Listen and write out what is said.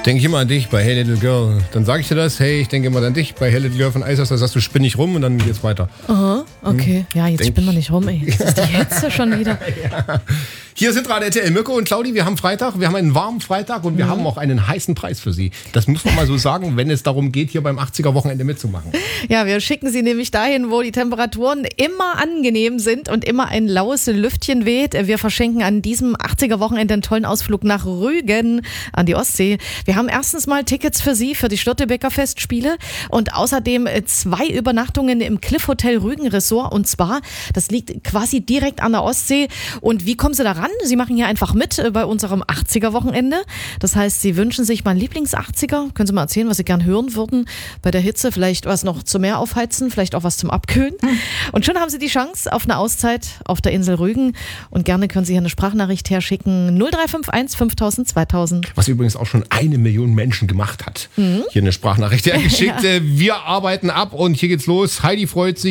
Denke ich immer an dich bei Hey Little Girl. Dann sage ich dir das, hey, ich denke immer an dich bei Hey Little Girl von Ice. Da sagst du, spinn nicht rum und dann geht's weiter. Aha, okay. Ja, jetzt spinnen wir nicht rum, ey. Jetzt ist die Hitze schon wieder. Ja. Hier sind gerade RTL Mirko und Claudi. Wir haben Freitag, wir haben einen warmen Freitag und wir haben auch einen heißen Preis für Sie. Das muss man mal so sagen, wenn es darum geht, hier beim 80er-Wochenende mitzumachen. Ja, wir schicken Sie nämlich dahin, wo die Temperaturen immer angenehm sind und immer ein laues Lüftchen weht. Wir verschenken an diesem 80er-Wochenende einen tollen Ausflug nach Rügen an die Ostsee. Wir haben erstens mal Tickets für Sie für die Störtebeker Festspiele und außerdem 2 Übernachtungen im Cliff Hotel Rügen Resort. Und zwar, das liegt quasi direkt an der Ostsee. Und wie kommen Sie da ran? Sie machen hier einfach mit bei unserem 80er-Wochenende. Das heißt, Sie wünschen sich mal einen Lieblings-80er. Können Sie mal erzählen, was Sie gern hören würden bei der Hitze? Vielleicht was noch zum Meer aufheizen, vielleicht auch was zum Abkühlen. Und schon haben Sie die Chance auf eine Auszeit auf der Insel Rügen. Und gerne können Sie hier eine Sprachnachricht herschicken. 0351 5000 2000. Was übrigens auch schon 1 Million Menschen gemacht hat. Hier eine Sprachnachricht hergeschickt. Wir arbeiten ab und hier geht's los. Heidi freut sich.